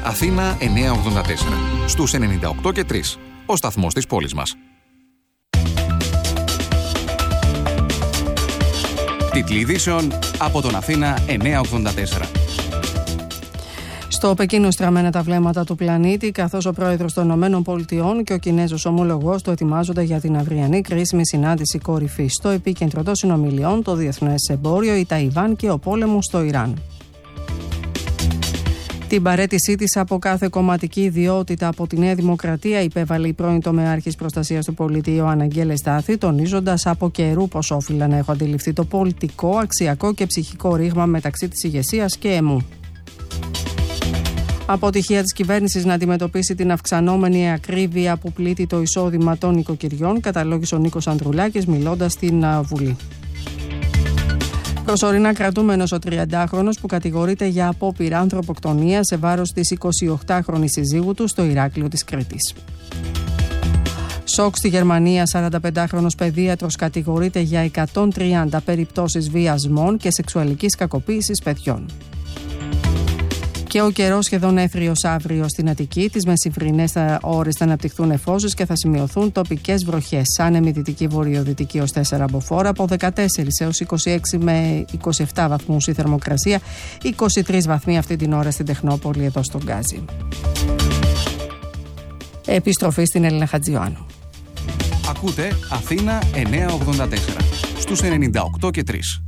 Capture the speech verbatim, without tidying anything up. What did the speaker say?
Αθήνα εννιακόσια ογδόντα τέσσερα. Στους ενενήντα οκτώ και τρία. Ο σταθμός της πόλης μας. Τίτλοι ειδήσεων από τον Αθήνα εννιακόσια ογδόντα τέσσερα. Στο Πεκίνο στραμμένα τα βλέμματα του πλανήτη, καθώς ο πρόεδρος των ΗΠΑ και ο Κινέζος ομολογός του ετοιμάζονται για την αυριανή κρίσιμη συνάντηση κορυφής. Στο επίκεντρο των συνομιλιών, το διεθνές εμπόριο, η Ταϊβάν και ο πόλεμος στο Ιράν. Την παραίτησή της από κάθε κομματική ιδιότητα από τη Νέα Δημοκρατία υπέβαλε η πρώην τομεάρχης προστασίας του πολίτη Ιωάννα Αγγέλε Στάθη, τονίζοντας από καιρού πως όφιλα να έχω αντιληφθεί το πολιτικό, αξιακό και ψυχικό ρήγμα μεταξύ της ηγεσίας και εμού. Αποτυχία της κυβέρνησης να αντιμετωπίσει την αυξανόμενη ακρίβεια που πλήττει το εισόδημα των οικοκυριών, καταλόγησε ο Νίκος Ανδρουλάκης μιλώντας στην Βουλή. Προσωρινά κρατούμενος ο τριαντάχρονος που κατηγορείται για απόπειρα ανθρωποκτονία σε βάρος της εικοσιοκτάχρονης συζύγου του στο Ηράκλειο της Κρήτης. Σοκ στη Γερμανία, σαρανταπεντάχρονος παιδίατρος κατηγορείται για εκατόν τριάντα περιπτώσεις βιασμών και σεξουαλικής κακοποίησης παιδιών. Και ο καιρός σχεδόν έθριος αύριο στην Αττική. Τις μεσημβρινές ώρες θα αναπτυχθούν νεφώσεις και θα σημειωθούν τοπικές βροχές. Άνεμη δυτική βορειοδυτική ως τέσσερα μποφόρ, από δεκατέσσερα έως είκοσι έξι με είκοσι επτά βαθμούς η θερμοκρασία, είκοσι τρεις βαθμοί αυτή την ώρα στην Τεχνόπολη εδώ στον Γκάζι. Επιστροφή στην Έλληνα Χατζιωάννου. Ακούτε Αθήνα εννιακόσια ογδόντα τέσσερα στους ενενήντα οκτώ και τρία.